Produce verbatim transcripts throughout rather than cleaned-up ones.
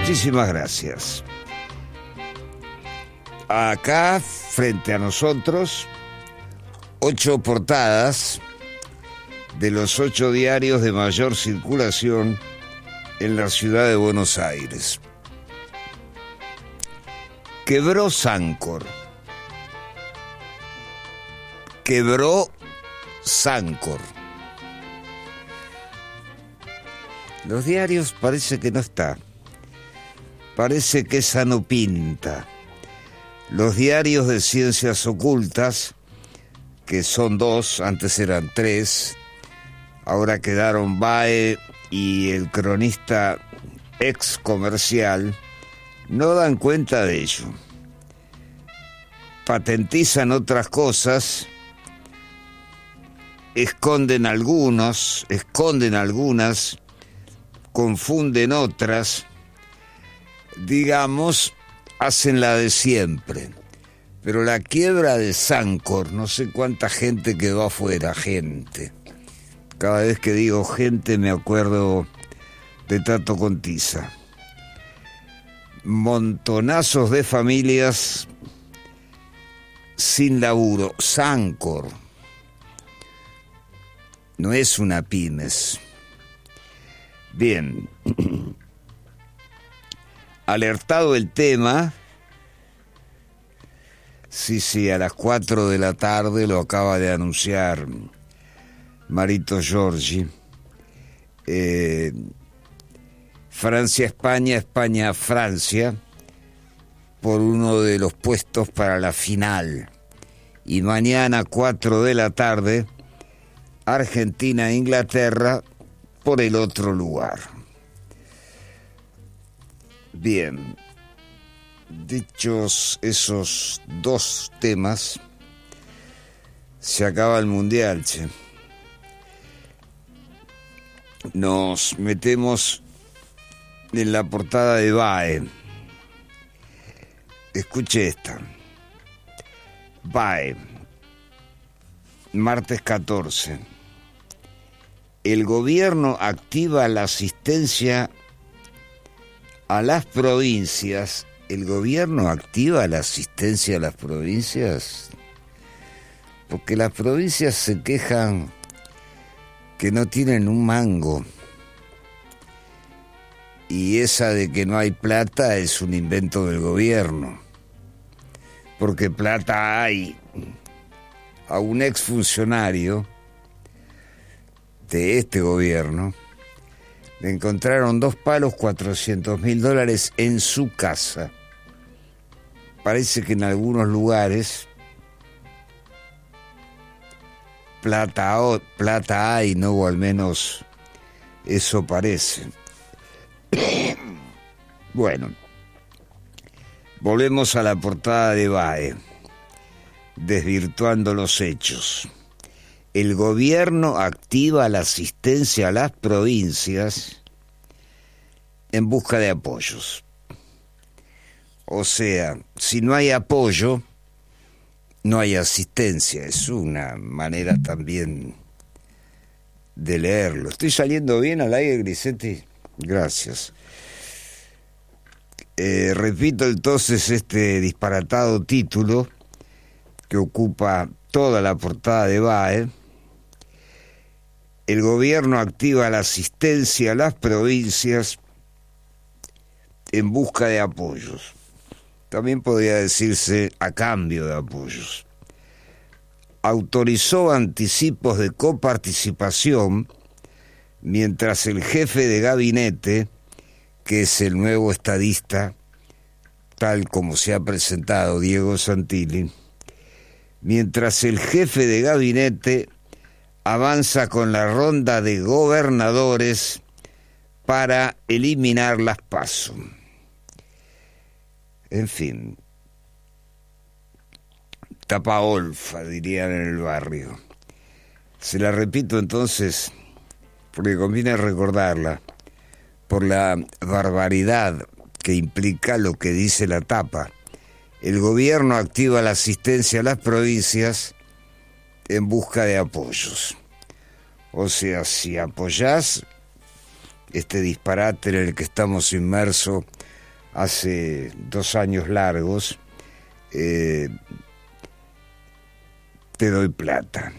Muchísimas gracias. Acá, frente a nosotros, ocho portadas de los ocho diarios de mayor circulación en la ciudad de Buenos Aires. Quebró Sancor. Quebró Sancor. Los diarios parece que no está. Parece que esa no pinta. Los diarios de ciencias ocultas, que son dos, antes eran tres, ahora quedaron B A E y el cronista ex comercial, no dan cuenta de ello. Patentizan otras cosas, esconden algunos, esconden algunas, confunden otras, digamos, hacen la de siempre. Pero la quiebra de Sancor, no sé cuánta gente quedó afuera, gente. Cada vez que digo gente me acuerdo de Tato Contiza. Montonazos de familias sin laburo. Sancor no es una pymes. Bien. Alertado el tema, sí, sí, a las cuatro de la tarde lo acaba de anunciar Marito Giorgi. Eh, Francia-España, España-Francia, por uno de los puestos para la final. Y mañana, cuatro de la tarde, Argentina-Inglaterra por el otro lugar. Bien, dichos esos dos temas, se acaba el Mundial, che. Nos metemos en la portada de B A E. Escuche esta. B A E, martes catorce. El gobierno activa la asistencia a las provincias. ¿El gobierno activa la asistencia a las provincias? Porque las provincias se quejan que no tienen un mango. Y esa de que no hay plata es un invento del gobierno. Porque plata hay. A un exfuncionario de este gobierno le encontraron dos palos, cuatrocientos mil dólares en su casa. Parece que en algunos lugares plata, o, plata hay, ¿no? O al menos eso parece. Bueno, volvemos a la portada de B A E, desvirtuando los hechos. El gobierno activa la asistencia a las provincias en busca de apoyos. O sea, si no hay apoyo, no hay asistencia. Es una manera también de leerlo. ¿Estoy saliendo bien al aire, Grisetti? Gracias. Eh, repito entonces este disparatado título que ocupa toda la portada de B A E. El gobierno activa la asistencia a las provincias en busca de apoyos. También podría decirse a cambio de apoyos. Autorizó anticipos de coparticipación mientras el jefe de gabinete, que es el nuevo estadista, tal como se ha presentado Diego Santilli, mientras el jefe de gabinete avanza con la ronda de gobernadores para eliminar las PASO. En fin, tapa olfa, dirían en el barrio. Se la repito entonces, porque conviene recordarla, por la barbaridad que implica lo que dice la tapa. El gobierno activa la asistencia a las provincias en busca de apoyos. O sea, si apoyás este disparate en el que estamos inmersos hace dos años largos, eh, te doy plata,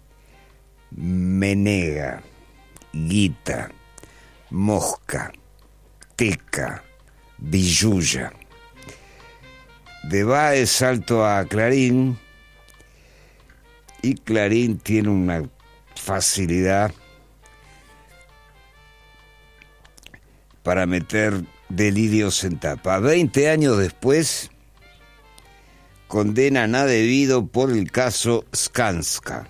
menega, guita, mosca, teca, billulla. De Báez salto a Clarín, y Clarín tiene una facilidad para meter delirios en tapa. Veinte años después, condenan a Devido por el caso Skanska.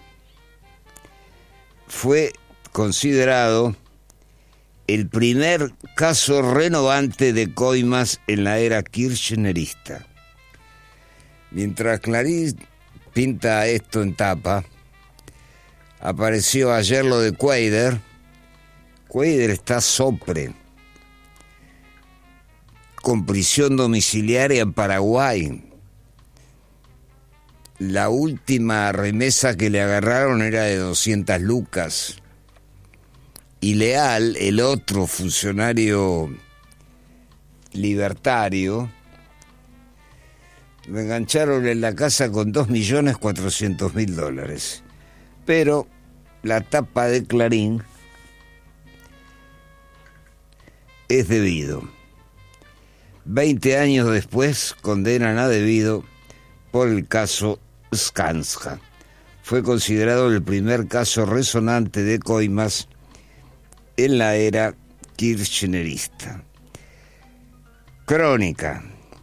Fue considerado el primer caso renovante de coimas en la era kirchnerista. Mientras Clarín pinta esto en tapa, apareció ayer lo de Cuader. Cuader está sopre, con prisión domiciliaria en Paraguay. La última remesa que le agarraron era de doscientas lucas. Y Leal, el otro funcionario libertario, lo engancharon en la casa con dos millones cuatrocientos mil dólares. Pero la tapa de Clarín es Devido. Veinte años después condenan a Devido por el caso Skanska. Fue considerado el primer caso resonante de coimas en la era kirchnerista. Crónica.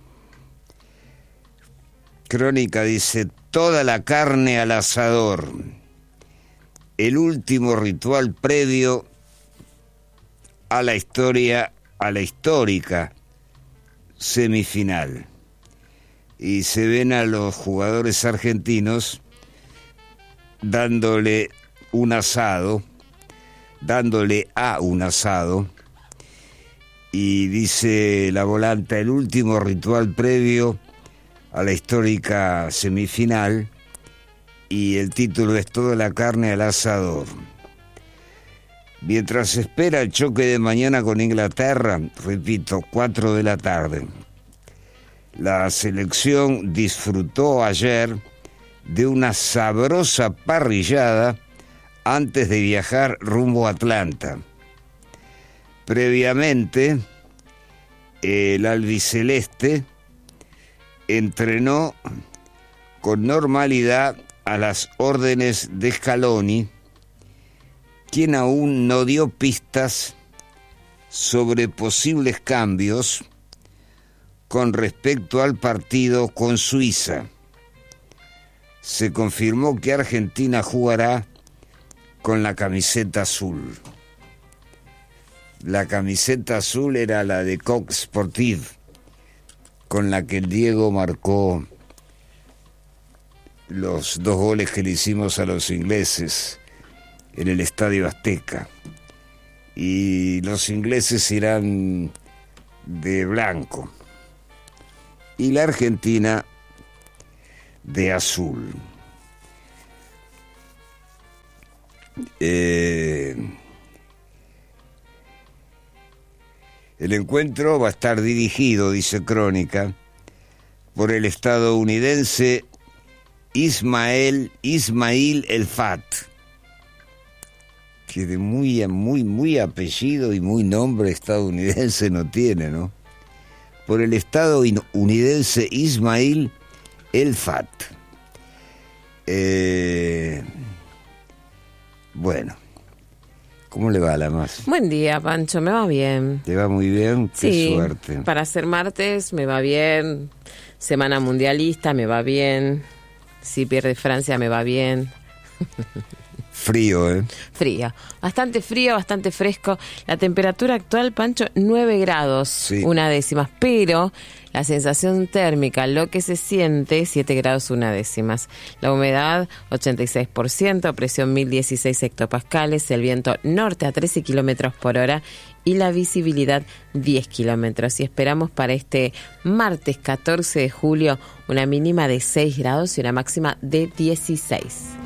Crónica dice: toda la carne al asador. El último ritual previo a la historia, a la histórica semifinal. Y se ven a los jugadores argentinos dándole un asado, dándole a un asado, y dice la volanta: el último ritual previo a la histórica semifinal, y el título es toda la carne al asador. Mientras se espera el choque de mañana con Inglaterra, repito, cuatro de la tarde, la selección disfrutó ayer de una sabrosa parrillada antes de viajar rumbo a Atlanta. Previamente, el albiceleste entrenó con normalidad a las órdenes de Scaloni, quien aún no dio pistas sobre posibles cambios con respecto al partido con Suiza. Se confirmó que Argentina jugará con la camiseta azul. La camiseta azul era la de Coq Sportif, con la que el Diego marcó los dos goles que le hicimos a los ingleses en el Estadio Azteca. Y los ingleses irán de blanco y la Argentina de azul. Eh, el encuentro va a estar dirigido, dice Crónica, por el estadounidense Ismael Ismail El Fat, que de muy, muy, muy apellido y muy nombre estadounidense no tiene, ¿no? Por el estadounidense Ismail El Fat. Eh, bueno, ¿cómo le va a la más? Buen día, Pancho, me va bien. ¿Te va muy bien? Qué sí, suerte. Para ser martes me va bien, semana mundialista me va bien, si pierde Francia me va bien. Frío, ¿eh? Frío, bastante frío, bastante fresco. La temperatura actual, Pancho, nueve grados, sí. una décimas, pero la sensación térmica, lo que se siente, siete grados, una décimas. La humedad, ochenta y seis por ciento, presión mil dieciséis hectopascales, el viento norte a trece kilómetros por hora y la visibilidad diez kilómetros. Y esperamos para este martes catorce de julio una mínima de seis grados y una máxima de dieciséis.